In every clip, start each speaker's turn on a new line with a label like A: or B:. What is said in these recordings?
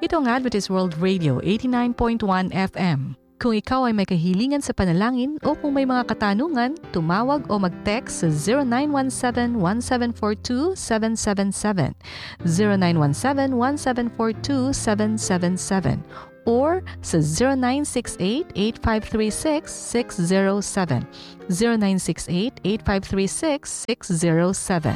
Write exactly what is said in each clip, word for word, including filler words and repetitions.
A: Ito ang Adventist World Radio eighty-nine point one F M. Kung ikaw ay may kahilingan sa panalangin o kung may mga katanungan, tumawag o mag-text sa zero nine one seven, one seven four two, seven seven seven, zero nine one seven, one seven four two, seven seven seven, or sa zero nine six eight, eight five three six, six zero seven, zero nine six eight, eight five three six, six zero seven.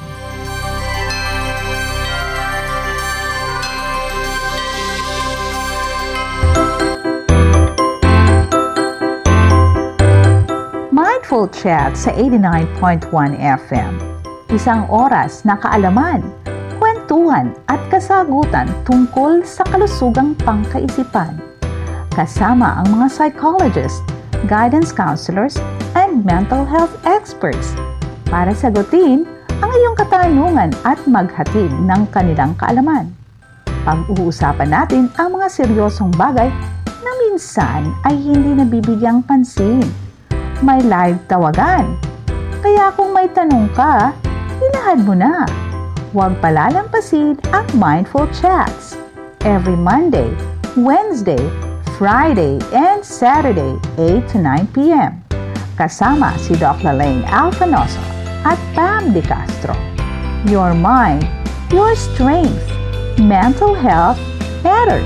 B: Mindful Chat sa eighty-nine point one F M. Isang oras na kaalaman, kwentuhan at kasagutan tungkol sa kalusugang pangkaisipan. Kasama ang mga psychologists, guidance counselors, and mental health experts para sagutin ang iyong katanungan at maghatid ng kanilang kaalaman. Pag-uusapan natin ang mga seryosong bagay na minsan ay hindi nabibigyang pansin. May live tawagan. Kaya kung may tanong ka, ilahad mo na. Huwag palalampasin ang Mindful Chats. Every Monday, Wednesday, Friday, and Saturday, eight to nine p.m. Kasama si Doctor Lane Alfanoso at Pam De Castro. Your mind, your strength. Mental health matters.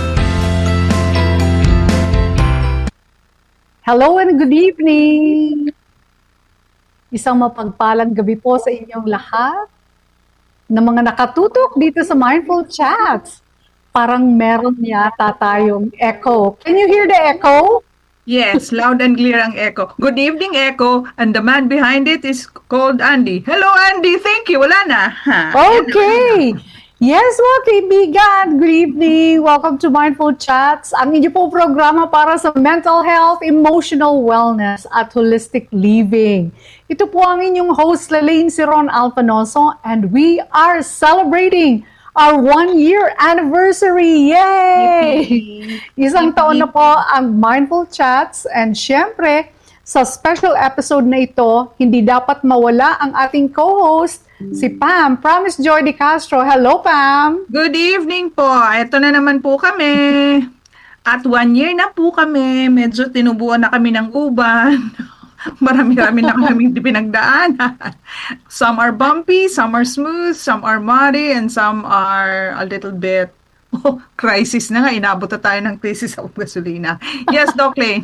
C: Hello and good evening! Isang mapagpalang gabi po sa inyong lahat na mga nakatutok dito sa Mindful Chats. Parang meron yata tayong echo. Can you hear the echo?
D: Yes, loud and clear ang echo. Good evening, Echo. And the man behind it is called Andy. Hello, Andy. Thank you. Wala na. Ha?
C: Okay. Yes, mga kaibigan, good evening. Welcome to Mindful Chats, ang inyo po programa para sa mental health, emotional wellness, at holistic living. Ito po ang inyong host, Lalaine si Ron Alfanoso, and we are celebrating our one-year anniversary. Yay! Isang taon na po ang Mindful Chats, and syempre, sa special episode na ito, hindi dapat mawala ang ating co-host, si Pam, Promise Joy De Castro. Hello, Pam!
D: Good evening po. Ito na naman po kami. At one year na po kami. Medyo tinubuan na kami ng uban. Marami-rami na kami pinagdaanan. Some are bumpy, some are smooth, some are muddy, and some are a little bit oh, crisis na nga. Inabot na tayo ng crisis sa gasolina. Yes, Doc Lane.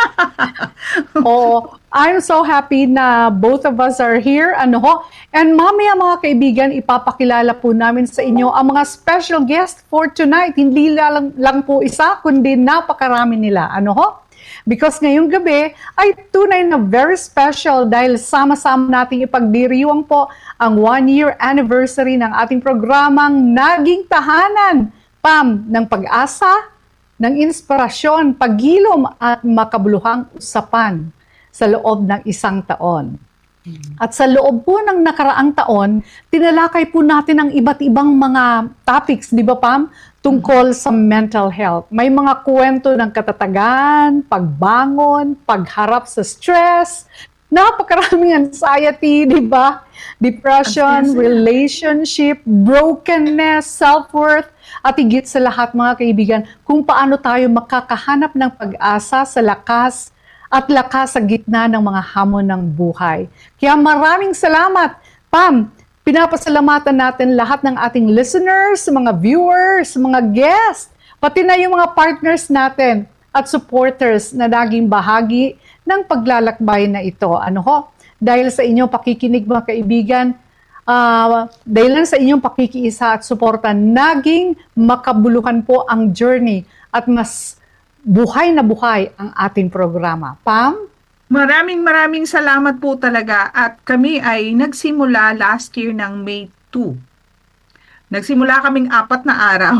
C: Oh, I'm so happy na both of us are here. Ano ho? And mamaya mga kaibigan, ipapakilala po namin sa inyo ang mga special guest for tonight. Hindi lang, lang po isa, kundi napakarami nila. Ano ho? Because ngayong gabi ay tunay na very special dahil sama-sama nating ipagdiriwang po ang one-year anniversary ng ating programang Naging Tahanan, Pam, ng pag-asa, ng inspirasyon, paghilom at makabuluhang usapan sa loob ng isang taon. At sa loob po ng nakaraang taon, tinalakay po natin ang iba't ibang mga topics, di ba Pam? Tungkol sa mental health. May mga kwento ng katatagan, pagbangon, pagharap sa stress, napakaraming anxiety, di ba? Depression, relationship, brokenness, self-worth, at higit sa lahat mga kaibigan, kung paano tayo makakahanap ng pag-asa sa lakas at lakas sa gitna ng mga hamon ng buhay. Kaya maraming salamat, Pam. Pinapasalamatan natin lahat ng ating listeners, mga viewers, mga guests, pati na yung mga partners natin at supporters na naging bahagi ng paglalakbay na ito. Ano ho? Dahil sa inyong pakikinig mga kaibigan, uh, dahil lang sa inyong pakikiisa at suporta, naging makabuluhan po ang journey at mas buhay na buhay ang ating programa. Pam?
D: Maraming maraming salamat po talaga at kami ay nagsimula last year ng May second. Nagsimula kaming apat na araw.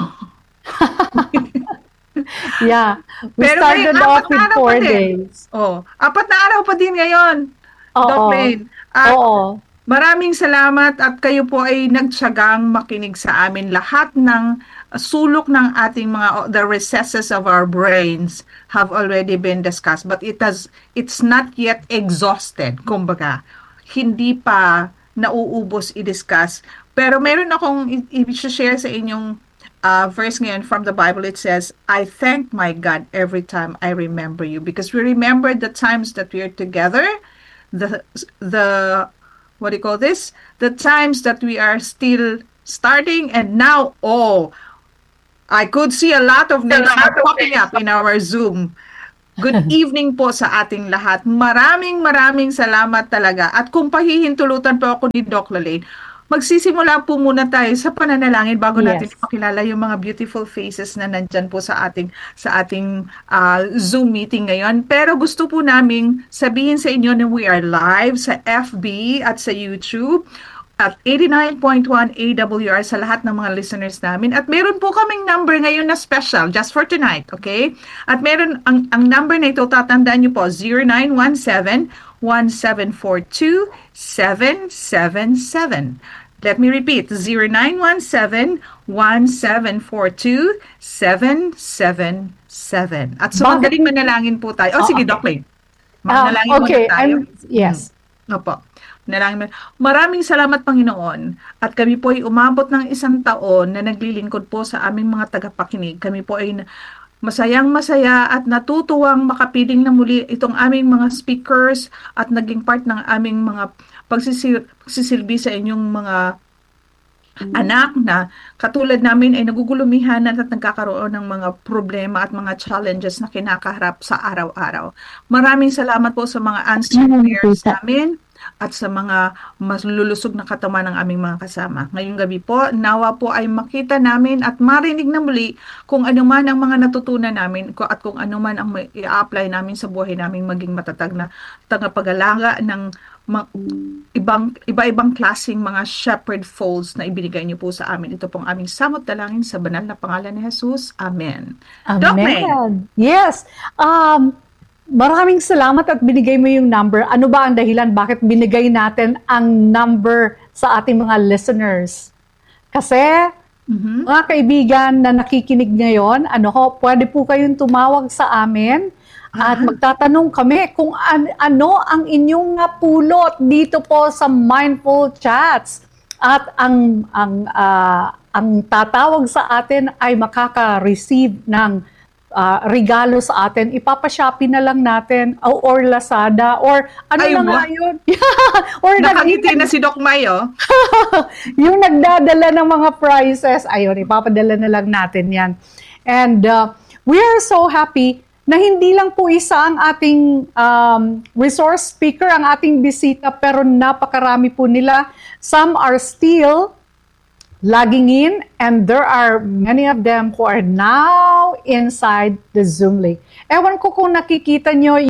C: Yeah. We
D: Pero
C: started off with four days.
D: Oh, apat na araw pa din ngayon. Doc Lane. At
C: Oo.
D: maraming salamat at kayo po ay nagtiyagang makinig sa amin. Lahat ng sulok ng ating mga the recesses of our brains have already been discussed, but it has it's not yet exhausted. Kumbaga, hindi pa nauubos i-discuss. Pero meron akong i-share sa inyong uh, verse ngayon from the Bible. It says, I thank my God every time I remember you, because we remember the times that we are together, the the what do you call this? The times that we are still starting, and now, oh, I could see a lot of names popping up in our Zoom. Good evening po sa ating lahat. Maraming maraming salamat talaga. At kung pahihintulutan po ako ni Doc Lalaine, magsisimula po muna tayo sa pananalangin bago
C: Yes.
D: natin ipakilala yung mga beautiful faces na nandyan po sa ating sa ating uh, Zoom meeting ngayon. Pero gusto po naming sabihin sa inyo na we are live sa F B at sa YouTube at eighty-nine point one A W R sa lahat ng mga listeners namin. At meron po kaming number ngayon na special just for tonight, okay? At meron, ang, ang number na ito, tatandaan nyo po, zero nine one seven, one seven four two, seven seven seven. Let me repeat, zero nine one seven, one seven four two, seven seven seven. At so, magaling manalangin po tayo. Oh, sige, Doc Lalaine.
C: Ah,
D: Manalangin
C: okay,
D: muna tayo.
C: I'm- yes.
D: Hmm. Opo. Nalangin mo. Maraming salamat, Panginoon. At kami po ay umabot ng isang taon na naglilingkod po sa aming mga tagapakinig. Kami po ay na- masayang masaya at natutuwang makapiling na muli itong aming mga speakers at naging part ng aming mga pagsisil- pagsisilbi sa inyong mga anak na katulad namin ay nagugulumihan at nagkakaroon ng mga problema at mga challenges na kinakaharap sa araw-araw. Maraming salamat po sa mga answered prayers namin at sa mga mas lulusog na katawan ng aming mga kasama. Ngayong gabi po, nawa po ay makita namin at marinig na muli kung ano man ang mga natutunan namin at kung ano man ang i-apply namin sa buhay namin maging matatag na tagapag-alaga ng ma- ibang iba-ibang klaseng mga shepherd folds na ibinigay niyo po sa amin. Ito pong aming samot dalangin sa banal na pangalan ni Jesus. Amen. Doc Lalaine.
C: Amen. Yes. Um, maraming salamat at binigay mo yung number. Ano ba ang dahilan bakit binigay natin ang number sa ating mga listeners? Kasi,
D: Mhm.
C: mga kaibigan na nakikinig ngayon, ano ho, pwede po kayong tumawag sa amin at magtatanong kami kung an- ano ang inyong napulot dito po sa Mindful Chats. At ang ang ah, ang tatawag sa atin ay makaka-receive ng ah, regalo sa atin. Ipapa-Shopee na lang natin o or Lazada or ano
D: Ay,
C: na nga
D: wa-
C: yun. or
D: Nakangiti
C: nag-
D: na si Doc Mayo.
C: yung nagdadala ng mga prizes, ayun, ipapadala na lang natin yan. And uh, we are so happy na hindi lang po isa ang ating um, resource speaker, ang ating bisita, pero napakarami po nila. Some are still logging in, and there are many of them who are now inside the Zoom link. Ewan ko kung nakikita nyo.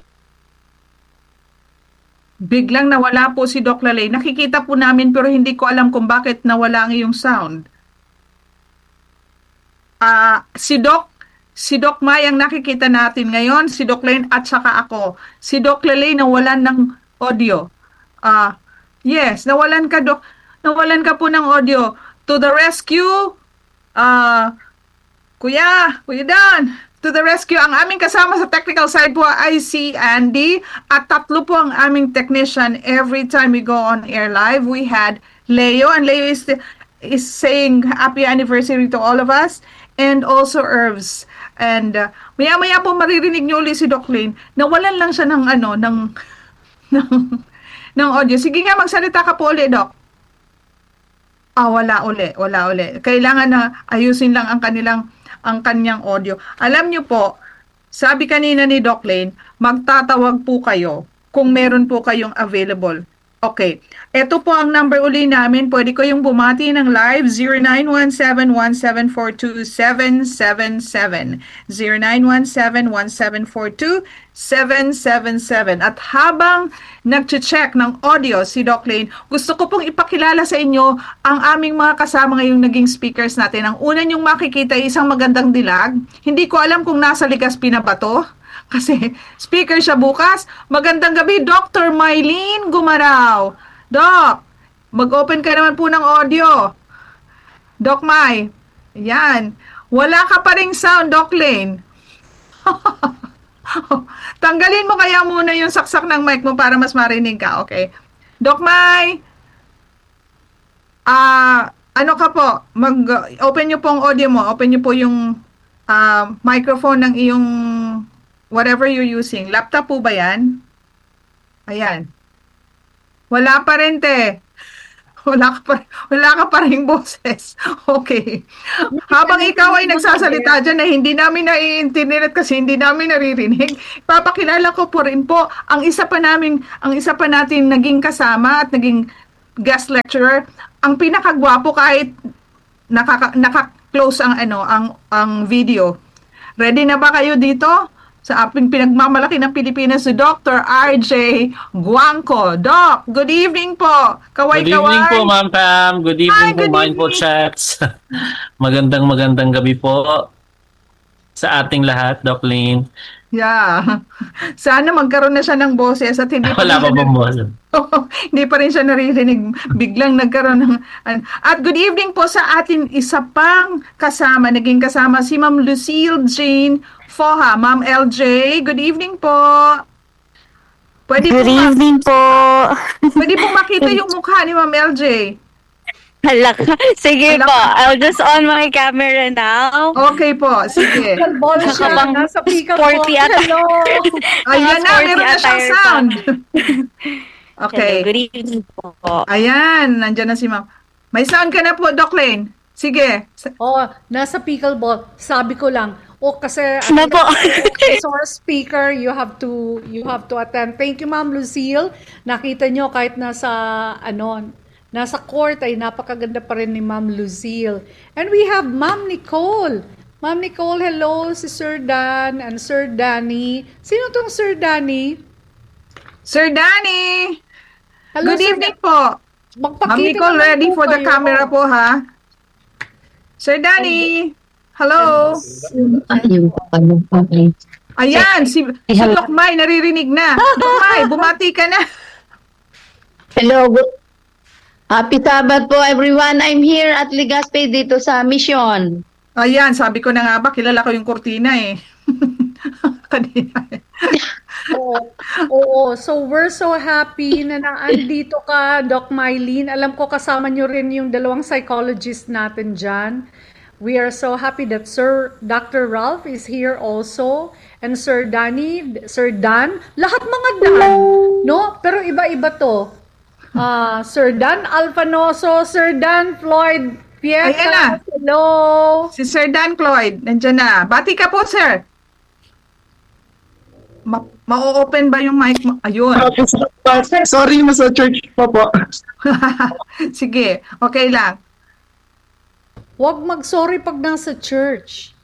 D: Biglang nawala po si Doc Lalaine. Nakikita po namin pero hindi ko alam kung bakit nawala ang iyong sound. Ah, si Doc, si Doc May ang nakikita natin ngayon, si Doc Lalaine at saka ako. Si Doc Lalaine nawalan ng audio. Ah, yes, nawalan ka Doc, nawalan ka po ng audio. To the rescue. Ah, Kuya, Kuya Dan, to the rescue. Ang aming kasama sa technical side po ay si Andy at tatlo po ang aming technician every time we go on air live. We had Leo, and Leo is, is saying happy anniversary to all of us, and also Irvs. And uh, maya-maya po maririnig niyo ulit si Doc Lalaine. Nawalan lang siya ng ano, ng, ng, ng audio. Sige nga, magsalita ka po ulit, Doc. Ah, wala uli, wala uli. Kailangan na ayusin lang ang kanilang ang kanyang audio. Alam niyo po, sabi kanina ni Doc Lalaine, magtatawag po kayo kung meron po kayong available. Okay. Ito po ang number uli namin. Pwede ko yung bumati ng live zero nine one seven, one seven four two, seven seven seven. zero nine one seven, one seven four two, seven seven seven. At habang nag-check ng audio si Doc Lalaine, gusto ko pong ipakilala sa inyo ang aming mga kasama ngayong naging speakers natin. Ang una niyong makikita ay isang magandang dilag. Hindi ko alam kung nasa Legazpi na ba to. Kasi speaker siya bukas. Magandang gabi, Doctor Mylene Gumaraw. Doc, mag-open ka naman po ng audio. Doc May, yan. Wala ka pa ring sound, Doc Lalaine. Tanggalin mo kaya muna yung saksak ng mic mo para mas marinig ka, okay? Doc May, ah, ano ka po, mag-open nyo po ang audio mo, open nyo po yung uh, microphone ng iyong whatever you're using. Laptop po ba yan? Ayan. Wala pa rin, te. Wala ka pa, wala ka pa rin boses. Okay. Habang ikaw ay nagsasalita dyan na hindi namin naiintindihan kasi hindi namin naririnig, papakilala ko po rin po ang isa pa namin, ang isa pa natin naging kasama at naging guest lecturer, ang pinakagwapo kahit nakaka, naka-close ang ano, ang ang video. Ready na ba kayo dito? Sa ating pinagmamalaki ng Pilipinas, si Doctor R J Guangco. Doc, good evening po. Kaway-kaway.
E: Good evening po, Ma'am Pam. Good evening
D: Hi,
E: po,
D: good
E: Mindful
D: evening.
E: Chats. magandang magandang gabi po sa ating lahat, Doc Lynn.
D: Yeah. Sana magkaroon na siya ng boses at hindi pa
E: Wala
D: rin
E: pa
D: siya
E: bang
D: nar-
E: boses?
D: hindi pa rin siya naririnig. Biglang nagkaroon ng... At good evening po sa atin isa pang kasama. Naging kasama si Ma'am Lucille Jane Foha. Ma'am L J, good evening po. Pwede
F: Good
D: po ma-
F: evening po.
D: Pwede po makita yung mukha ni Ma'am L J.
F: Hala ka. Sige
D: Hala
F: po.
D: ka.
F: I'll just on my camera now.
D: Okay po, sige.
C: Ball siya,
F: Nakabang
C: nasa pick up
F: sporty
C: po.
F: ata.
C: Hello.
D: Ayan na,
F: sporty
D: meron na siyang
F: attire pa.
D: sound.
F: Hello,
D: Okay.
F: good evening po.
D: Ayan, nandyan na si Ma'am. May sound ka na po, Doc Lane. Sige.
C: Oh, nasa pickleball. Sabi ko lang, oh kasi
F: Ano po?
C: resource speaker, you have to you have to attend. Thank you, Ma'am Lucille. Nakita nyo kahit nasa ano, nasa court ay napakaganda pa rin ni Ma'am Lucille. And we have Ma'am Nicole. Ma'am Nicole, hello, si Sir Dan and Sir Danny. Sino tong Sir Danny?
D: Sir Danny!
C: Hello,
D: Good
C: Sir
D: evening
C: Dan-
D: po.
C: Magpakita
D: Ma'am Nicole,
C: naman
D: ready
C: po
D: for the
C: kayo.
D: camera po, ha? Sir Danny! Hello!
G: Ayun, ano pa eh.
D: Ayan, si, si
G: hello.
D: Doc Mai, naririnig na. Doc Mai, bumati ka na.
G: Hello, good. Happy Sabbath po everyone. I'm here at Legazpi dito sa Mission.
D: Ayan, sabi ko na nga ba, kilala ko yung kurtina eh. Kanina.
C: Oo. Oo. So we're so happy na naandito ka, Doc Mylene. Alam ko kasama nyo rin yung dalawang psychologist natin dyan. We are so happy that Sir Doctor Ralph is here also. And Sir Danny, Sir Dan. Lahat mga Dan. No? Pero iba-iba to. Ah, Sir Dan Alfanoso, Sir Dan Floyd
D: Ayan na.
C: Pieta. Hello.
D: Si Sir Dan Cloyd, nandyan na. Bati ka po, sir. Ma- ma-open ba yung mic mo? Ayun.
H: Sorry, nasa church pa po.
D: Sige, okay lang.
C: Huwag mag-sorry pag nasa church.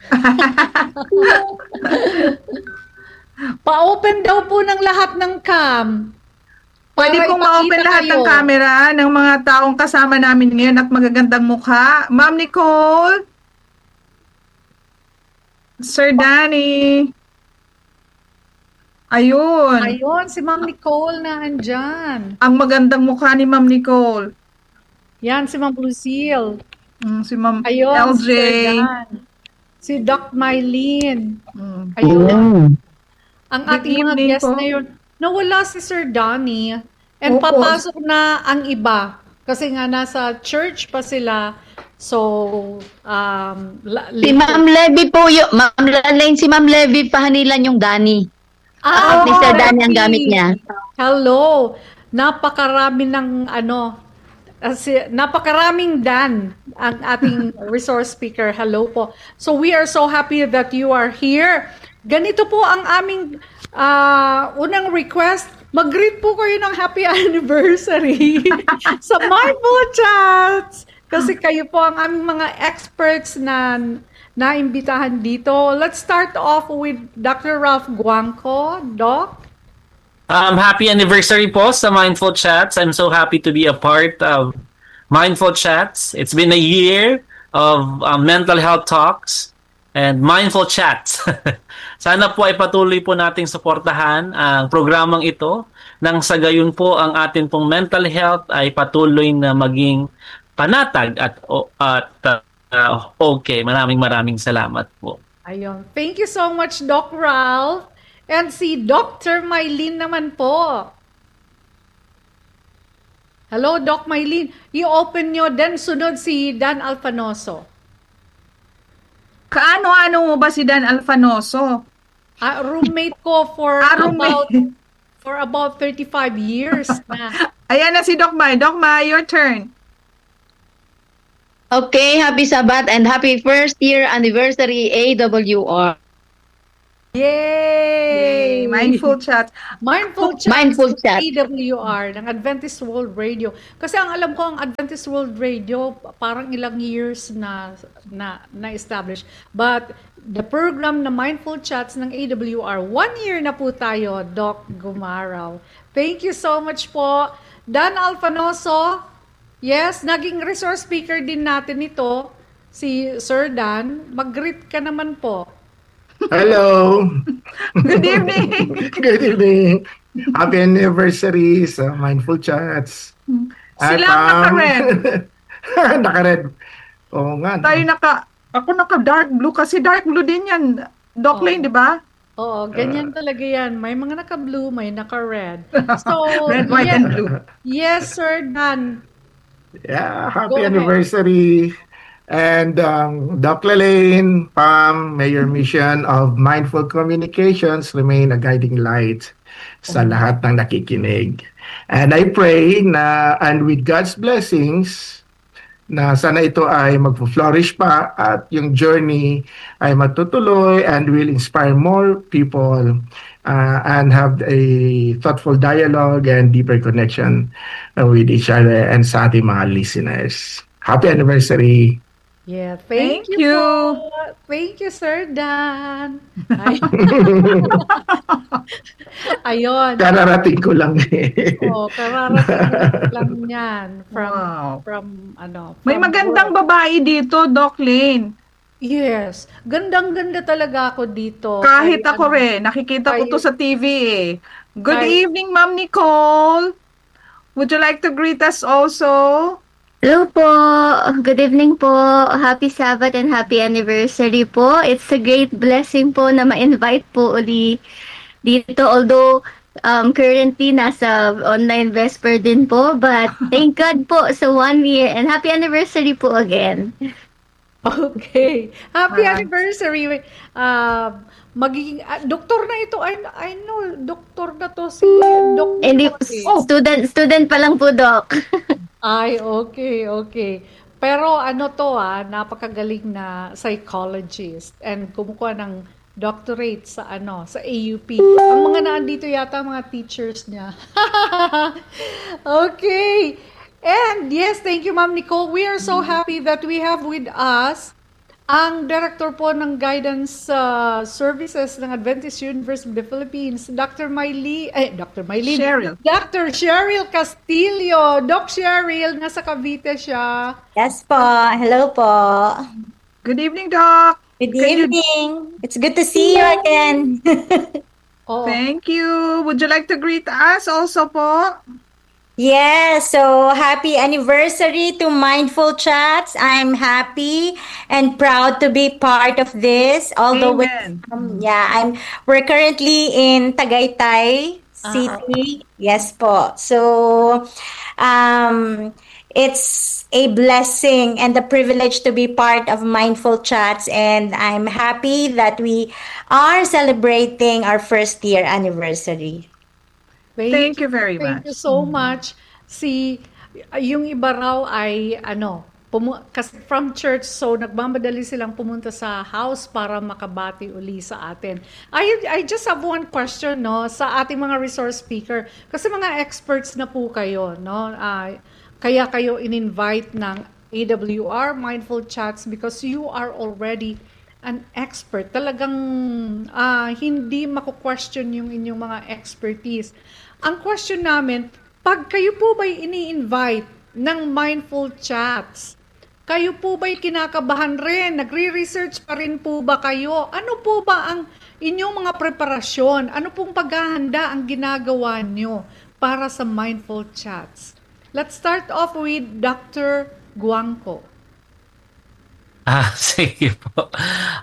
C: Pa-open daw po ng lahat ng cam.
D: Pwede
C: Para
D: pong
C: ipakita
D: ma-open lahat ng
C: kayo.
D: camera ng mga taong kasama namin ngayon at magagandang mukha. Ma'am Nicole, Sir Danny. Ayun.
C: Ayun, si Ma'am Nicole na andyan.
D: Ang magandang mukha ni Ma'am Nicole.
C: Yan, si Ma'am Lucille.
D: Mm, si Ma'am
C: Ayun,
D: L J.
C: si Sir Dan. Si Doc Mylene.
D: Mm.
C: Ayun. Ang
D: Good
C: ating mga
D: evening
C: guest
D: po.
C: na yun. Nawala si Sir Donnie. And
D: Opo.
C: papasok na ang iba. Kasi nga nasa church pa sila. So, um, la-
G: Si Ma'am Levy po yun. Ma'am Lane, si Ma'am Levy pahanilan yung Danny.
C: Ah,
G: At ni Sir Danny ang
C: Levy.
G: gamit niya.
C: Hello. Napakarami ng ano, uh, si, napakaraming Dan ang ating resource speaker. Hello po. So we are so happy that you are here. Ganito po ang aming uh, unang request. Mag-greet po kayo ng happy anniversary sa Mindful Chats. Kasi kayo po ang aming mga experts na naimbitahan dito. Let's start off with Doctor Ralph Guangco. Doc?
E: Um, happy anniversary po sa Mindful Chats. I'm so happy to be a part of Mindful Chats. It's been a year of um, mental health talks and Mindful Chats. Sana po ay patuloy po nating suportahan ang programang ito nang sa gayon po ang atin pong mental health ay patuloy na maging panatag at, o- at uh, okay. Maraming maraming salamat po.
C: Ayun. Thank you so much, Doc Ralph. And si Doctor Mylene naman po. Hello, Doc Maylene. I-open nyo, then sunod si Dan Alfanoso.
D: Kaano-ano mo ba si Dan Alfanoso?
C: Ah, roommate ko for
D: Ah,
C: about
D: roommate.
C: for about thirty-five years na.
D: Ayan na si Doc Mai. Doc Mai, your turn.
G: Okay, happy Sabbath and happy first year anniversary A W R.
C: Yay!
D: Yay! Mindful chat.
C: Mindful Chat,
G: Mindful Chat.
C: A W R ng Adventist World Radio. Kasi ang alam ko ang Adventist World Radio parang ilang years na na na-establish. But the program na Mindful Chats ng A W R, one year na po tayo, Doc Gumaraw. Thank you so much po. Dan Alfanoso, yes, naging resource speaker din natin ito, si Sir Dan. Mag-greet ka naman po.
I: Hello.
D: Good evening.
I: Good evening. Happy anniversary sa Mindful Chats.
D: Sila ang naka-red.
I: Naka-red. Oo nga.
D: Tayo naka, ako naka-dark blue kasi dark blue din yan. Doc
C: Oh.
D: Lane, di ba?
C: Oo, ganyan talaga yan. May mga naka-blue, may naka-red. So,
D: Red, white,
C: yes,
D: and blue.
C: yes, Sir Dan.
I: Yeah,
C: Go
I: happy
C: ahead.
I: anniversary. And um, Doc Lane, Pam, may your mission of mindful communications remain a guiding light sa lahat ng nakikinig. And I pray na, and with God's blessings, na sana ito ay magpo-flourish pa at yung journey ay matutuloy and will inspire more people uh, and have a thoughtful dialogue and deeper connection uh, with each other and sa ating mga listeners. Happy anniversary!
C: Yeah, thank,
D: Thank
C: you.
D: you.
C: po. Thank you, Sir Dan. Ay- Ayun.
I: Kararating ko lang eh.
C: Oh, kararating lang yan from
D: Wow.
C: from ano.
D: May
C: from
D: magandang
C: work.
D: babae dito, Doc Lane.
C: Yes. Gandang-ganda talaga ako dito.
D: Kahit
C: Kay,
D: ako
C: ano,
D: rin. Nakikita ko
C: kay-
D: to sa T V eh. Good
C: kay-
D: evening, Ma'am Nicole. Would you like to greet us also?
F: Hello po. Good evening po. Happy Sabbath and happy anniversary po. It's a great blessing po na ma-invite po uli dito. Although um, currently nasa online vesper din po. But thank God po sa one year and happy anniversary po again.
C: Okay. Happy
D: Ah.
C: anniversary. Uh, magiging ah, doktor na ito. I, I know, doktor na to si Doc.
F: Hindi,
C: Oh,
F: student, student pa lang po, Doc.
C: ay, okay, okay. Pero ano to ah, napakagaling na psychologist and kumukuha ng doctorate sa ano, sa A U P. Ang mga naandito yata mga teachers niya. Okay. And yes, thank you Ma'am Nicole. We are so happy that we have with us ang director po ng guidance uh, services ng Adventist University of the Philippines, Doctor Maylene, eh, Doctor Maylene.
D: Cheryl.
C: Doctor Cheryl Castillo. Doc Cheryl, nasa Cavite siya.
J: Yes po. Hello po.
D: Good evening, Doc.
J: Good
D: Can you-
J: evening. It's good to see you again.
C: Oh,
D: Thank you. Would you like to greet us also po?
J: Yes, so happy anniversary to Mindful Chats. I'm happy and proud to be part of this. Although we-
D: Amen.
J: um, yeah, I'm we're currently in Tagaytay City. Yes po. So um it's a blessing and a privilege to be part of Mindful Chats, and I'm happy that we are celebrating our first year anniversary.
D: Thank you very
C: Thank
D: much.
C: you so much. Si, yung iba raw ay, ano, pumu- kasi from church, so nagmamadali silang pumunta sa house para makabati uli sa atin. I, I just have one question, no, sa ating mga resource speaker. Kasi mga experts na po kayo, no, ah, kaya kayo in-invite ng A W R, Mindful Chats, because you are already an expert. Talagang ah, hindi mako-question yung inyong mga expertise. Ang question namin, pag kayo po ba'y ini-invite ng Mindful Chats, kayo po ba'y kinakabahan rin? Nagre-research pa rin po ba kayo? Ano po ba ang inyong mga preparasyon? Ano pong paghahanda ang ginagawa nyo para sa Mindful Chats? Let's start off with Doctor Guangco.
E: Ah, sige po.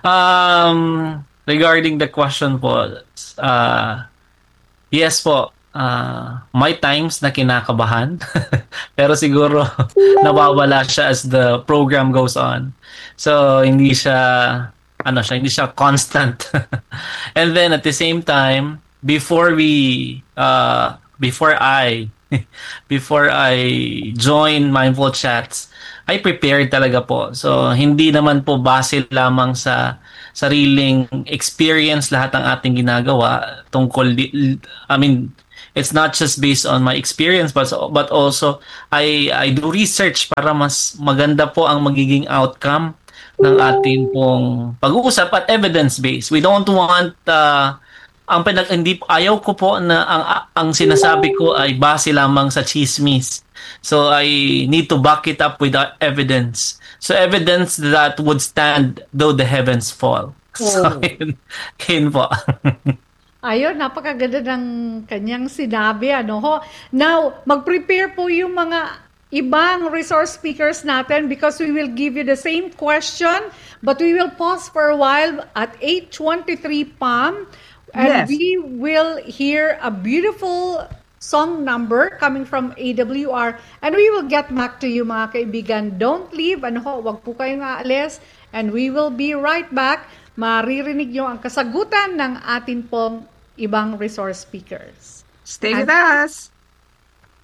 E: Um, regarding the question po, uh, yes po, uh, may times na kinakabahan. Pero siguro nawawala siya as the program goes on. So hindi siya ano siya, hindi siya constant. And then at the same time, before we uh before I before I join Mindful Chats, I prepared talaga po. So hindi naman po base lamang sa sariling experience lahat ng ating ginagawa tungkol di, I mean it's not just based on my experience but but also I I do research para mas maganda po ang magiging outcome ng ating pong pag-uusap at evidence-based. We don't want uh, ang pinag hindi ayaw ko po na ang ang sinasabi ko ay base lamang sa chismis. So I need to back it up with uh, evidence. So evidence that would stand though the heavens fall. Oh. So yun, yun po.
C: Ayun, napakaganda ng kanyang sinabi. Ano ho? Now, mag-prepare po yung mga ibang resource speakers natin because we will give you the same question but we will pause for a while at eight twenty-three P M and yes. we will hear a beautiful song number coming from A W R and we will get back to you mga kaibigan. Don't leave. Ano ho? Wag po kayong aalis and we will be right back. Maririnig nyo ang kasagutan ng atin pong ibang resource speakers.
D: Stay with us!